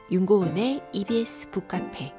윤고은의 EBS 북카페.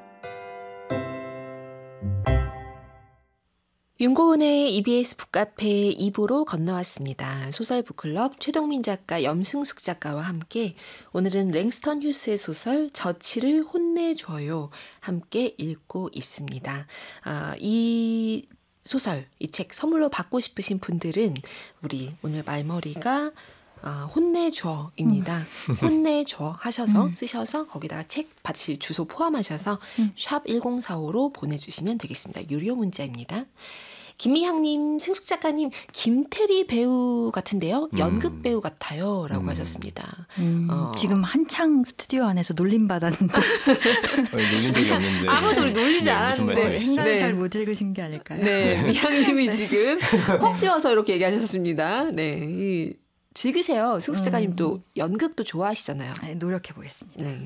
윤고은의 EBS 북카페 2부로 건너왔습니다. 소설 북클럽 최동민 작가, 염승숙 작가와 함께 오늘은 랭스턴 휴스의 소설 저치를 혼내줘요 함께 읽고 있습니다. 이 소설, 이 책 선물로 받고 싶으신 분들은 우리 오늘 말머리가 혼내줘입니다. 혼내줘 하셔서 쓰셔서 거기다가 책 받으실 주소 포함하셔서 샵 1045로 보내주시면 되겠습니다. 유료 문자입니다. 김미향님, 승숙 작가님, 김태리 배우 같은데요. 연극 배우 같아요. 라고 하셨습니다. 지금 한창 스튜디오 안에서 놀림받았는데. 놀린 적이 없는데. 아무도 우리 놀리지 않았는데. 행간을 잘 못 읽으신 게 아닐까요? 네, 미향님이 지금 콕 집어서 이렇게 얘기하셨습니다. 네, 즐기세요. 승숙 작가님도 연극도 좋아하시잖아요. 네, 노력해 보겠습니다. 네.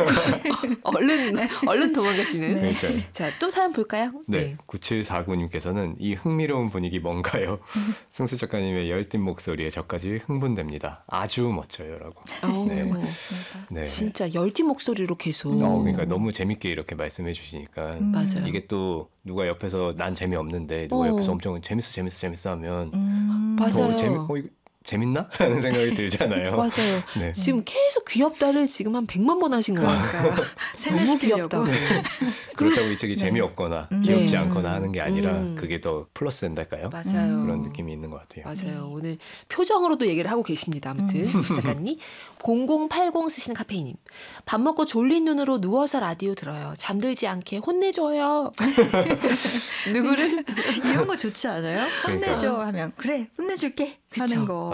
얼른 도망가시는. 네. 자, 또 사연 볼까요? 네. 9749님께서는 이 흥미로운 분위기 뭔가요? 승수 작가님의 열띤 목소리에 저까지 흥분됩니다. 아주 멋져요라고. 네. 네. 진짜 열띤 목소리로 계속. 그러니까 너무 재밌게 이렇게 말씀해 주시니까 맞아요. 이게 또 누가 옆에서 난 재미없는데 누가 옆에서 엄청 재밌어 하면 맞아요. 이거 재밌나? 라는 생각이 들잖아요. 맞아요. 네. 지금 계속 귀엽다를 지금 한 100만 번 하신 거예요. 너무 귀엽다고. 그렇다고 이 책이 재미없거나 귀엽지 않거나 하는 게 아니라 그게 더 플러스 된달까요? 맞아요. 그런 느낌이 있는 것 같아요. 맞아요. 오늘 표정으로도 얘기를 하고 계십니다. 아무튼 수 작가님. 0080 쓰시는 카페이님. 밥 먹고 졸린 눈으로 누워서 라디오 들어요. 잠들지 않게 혼내줘요. 누구를? 이런 거 좋지 않아요? 혼내줘 하면 그래 혼내줄게 하는 거.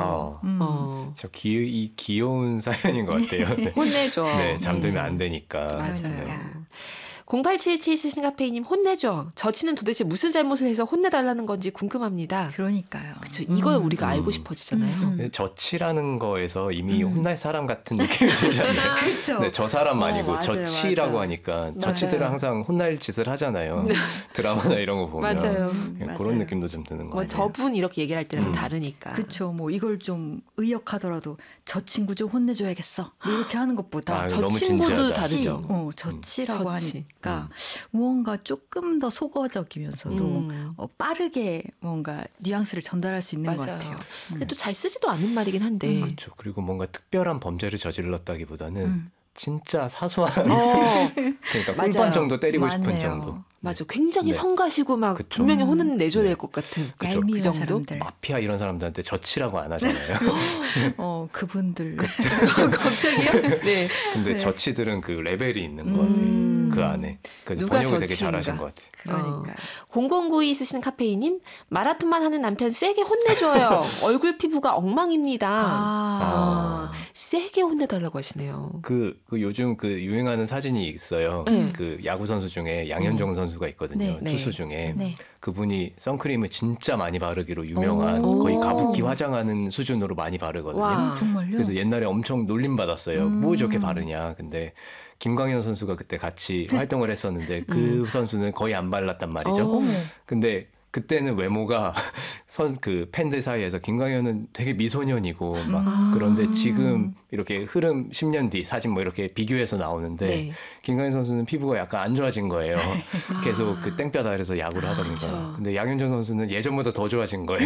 이 귀여운 사연인 것 같아요. 네. 혼내줘. 네, 잠들면 안 되니까. 맞아요. 네. 0877 쓰신 카페이님, 혼내줘. 저치는 도대체 무슨 잘못을 해서 혼내달라는 건지 궁금합니다. 그러니까요. 그렇죠. 이걸 우리가 알고 싶어지잖아요. 저치라는 거에서 이미 혼날 사람 같은 느낌이 들잖아요. 그렇죠. 네, 저 사람 아니고 맞아요, 저치라고 맞아요. 하니까 저치들은 항상 혼날 짓을 하잖아요. 드라마나 이런 거 보면. 맞아요. 그런 느낌도 좀 드는 것 뭐 같아요. 저분 이렇게 얘기할 때랑 다르니까. 그렇죠. 뭐 이걸 좀 의역하더라도 저 친구 좀 혼내줘야겠어. 뭐 이렇게 하는 것보다 저 너무 친구도 진지하다. 다르죠. 저치라고 저치. 하니까 무언가 조금 더 속어적이면서도 빠르게 뭔가 뉘앙스를 전달할 수 있는 것 같아요. 근데 또 잘 쓰지도 않은 말이긴 한데. 그렇죠. 그리고 뭔가 특별한 범죄를 저질렀다기보다는 진짜 사소한 그러니까 꿀밤 정도 때리고 싶은 맞네요. 정도. 맞아. 굉장히 성가시고 막 분명히 혼은 내줘야 될 것 같은 얄미운 그 정도. 사람들. 마피아 이런 사람들한테 저치라고 안 하잖아요. 그분들. 갑자기요? 네. 근데 저치들은 그 레벨이 있는 것 같아요. 그 안에. 그래서 누가 번역을 되게 저치인가? 잘하신 것 같아요. 그러니까요. 0092 쓰신 카페이님, 마라톤만 하는 남편 세게 혼내줘요. 얼굴 피부가 엉망입니다. 세게 혼내달라고 하시네요. 그 요즘 그 유행하는 사진이 있어요. 그 야구 선수 중에 양현종 선수가 있거든요. 네. 투수 중에. 네. 그분이 선크림을 진짜 많이 바르기로 유명한 거의 가부키 화장하는 수준으로 많이 바르거든요. 와. 정말요? 그래서 옛날에 엄청 놀림받았어요. 뭐 저렇게 바르냐. 근데 김광현 선수가 그때 같이 활동을 했었는데 그 선수는 거의 안 발랐단 말이죠. 근데 그때는 외모가 그 팬들 사이에서 김광현은 되게 미소년이고 막 그런데 지금 이렇게 흐름 10년 뒤 사진 뭐 이렇게 비교해서 나오는데 네. 김광현 선수는 피부가 약간 안 좋아진 거예요. 계속 그 땡볕 아래서 야구를 하다니까. 그쵸. 근데 양현종 선수는 예전보다 더 좋아진 거예요.